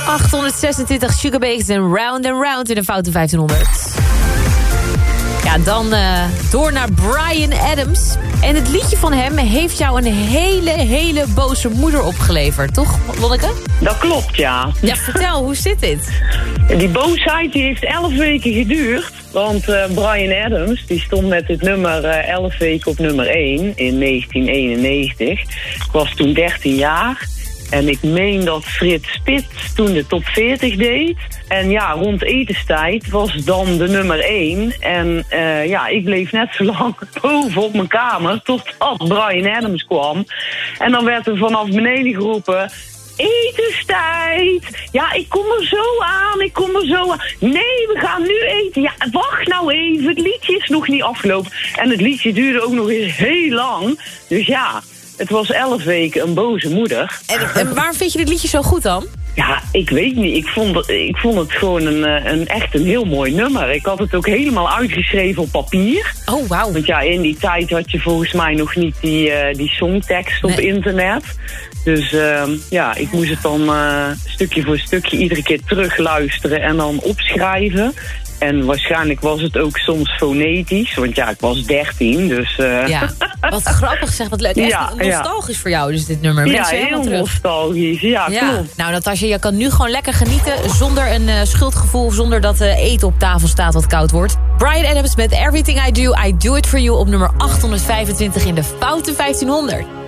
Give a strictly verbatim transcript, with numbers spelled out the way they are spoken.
achthonderdzesentwintig Sugababes en Round and Round in de foute vijftienhonderd. Ja, dan uh, door naar Bryan Adams. En het liedje van hem heeft jou een hele, hele boze moeder opgeleverd. Toch, Lonneke? Dat klopt, ja. Ja, vertel, hoe zit dit? Die boosheid die heeft elf weken geduurd. Want uh, Bryan Adams die stond met dit nummer uh, elf weken op nummer één in negentien eenennegentig. Ik was toen dertien jaar. En ik meen dat Frits Spits toen de top veertig deed. En ja, rond etenstijd was dan de nummer één. En uh, ja, ik bleef net zo lang boven op mijn kamer totdat Bryan Adams kwam. En dan werd er vanaf beneden geroepen: etenstijd! Ja, ik kom er zo aan, ik kom er zo aan. Nee, we gaan nu eten. Ja, wacht nou even, het liedje is nog niet afgelopen. En het liedje duurde ook nog eens heel lang. Dus ja, het was elf weken een boze moeder. En, en waarom vind je dit liedje zo goed dan? Ja, ik weet niet. Ik vond het, ik vond het gewoon een, een, echt een heel mooi nummer. Ik had het ook helemaal uitgeschreven op papier. Oh, wauw. Want ja, in die tijd had je volgens mij nog niet die, uh, die songtekst op nee. internet. Dus uh, ja, ik moest het dan uh, stukje voor stukje iedere keer terugluisteren en dan opschrijven. En waarschijnlijk was het ook soms fonetisch, want ja, ik was dertien, dus... Uh... Ja, wat grappig zeg, wat leuk. Echt ja, nostalgisch ja. voor jou dus dit nummer. Ja, heel nostalgisch, ja, ja, klopt. Nou, Natasja, je kan nu gewoon lekker genieten zonder een uh, schuldgevoel, zonder dat uh, eten op tafel staat wat koud wordt. Bryan Adams met Everything I Do, I Do It For You op nummer achthonderdvijfentwintig in de foute vijftienhonderd.